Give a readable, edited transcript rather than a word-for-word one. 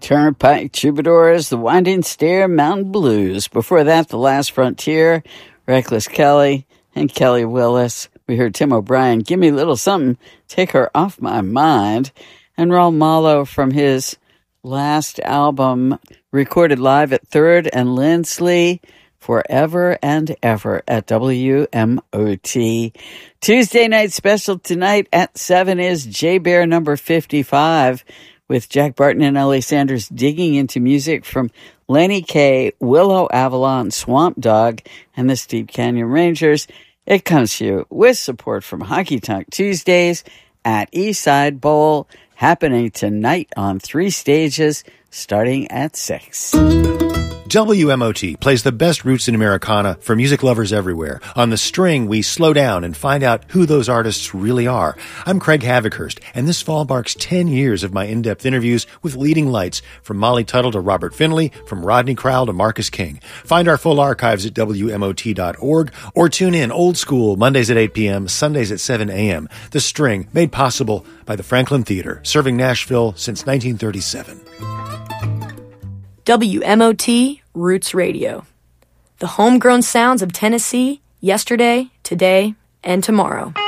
Turnpike Troubadours, The Winding Stair, Mountain Blues. Before that, The Last Frontier, Reckless Kelly, and Kelly Willis. We heard Tim O'Brien, Give Me a Little Something, Take Her Off My Mind. And Raul Malo from his last album, recorded live at 3rd and Lindsley, Forever and Ever at WMOT. Tuesday night special tonight at 7 is J-Bear number 55 with Jack Barton and Ellie Sanders digging into music from Lenny Kaye, Willow Avalon, Swamp Dogg, and the Steep Canyon Rangers. It comes to you with support from Honky Tonk Tuesdays at Eastside Bowl, happening tonight on 3 stages starting at 6. WMOT plays the best roots in Americana for music lovers everywhere. On The String, we slow down and find out who those artists really are. I'm Craig Havikhurst, and this fall marks 10 years of my in-depth interviews with leading lights, from Molly Tuttle to Robert Finley, from Rodney Crowell to Marcus King. Find our full archives at WMOT.org, or tune in old school Mondays at 8 p.m., Sundays at 7 a.m. The String, made possible by the Franklin Theater, serving Nashville since 1937. WMOT Roots Radio. The homegrown sounds of Tennessee, yesterday, today, and tomorrow.